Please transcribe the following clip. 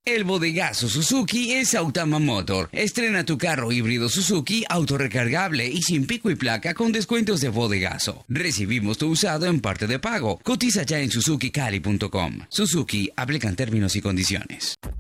El bodegazo Suzuki es Sautama Motor. Estrena tu carro híbrido Suzuki autorrecargable y sin pico y placa con descuentos de bodegazo. Recibimos tu usado en parte de pago. Cotiza ya en suzukicali.com. Suzuki, aplican términos y condiciones.